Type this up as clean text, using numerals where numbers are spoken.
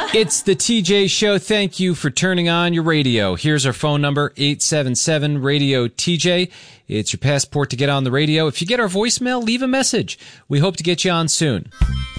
It's the TJ Show. Thank you for turning on your radio. Here's our phone number, 877-RADIO-TJ. It's your passport to get on the radio. If you get our voicemail, leave a message. We hope to get you on soon.